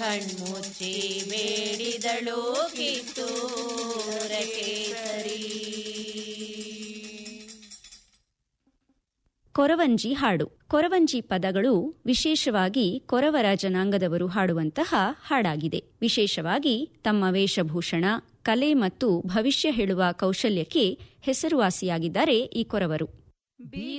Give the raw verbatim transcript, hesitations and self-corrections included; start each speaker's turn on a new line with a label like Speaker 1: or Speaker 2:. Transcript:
Speaker 1: ಕಣ್ಮುಚ್ಚಿ ಬೇಡಿದಳು ಕಿತ್ತೂರ ಕೇಸರಿ.
Speaker 2: ಕೊರವಂಜಿ ಹಾಡು. ಕೊರವಂಜಿ ಪದಗಳು ವಿಶೇಷವಾಗಿ ಕೊರವರ ಜನಾಂಗದವರು ಹಾಡುವಂತಹ ಹಾಡಾಗಿದೆ. ವಿಶೇಷವಾಗಿ ತಮ್ಮ ವೇಷಭೂಷಣ, ಕಲೆ ಮತ್ತು ಭವಿಷ್ಯ ಹೇಳುವ ಕೌಶಲ್ಯಕ್ಕೆ ಹೆಸರುವಾಸಿಯಾಗಿದ್ದಾರೆ ಈ ಕೊರವರು.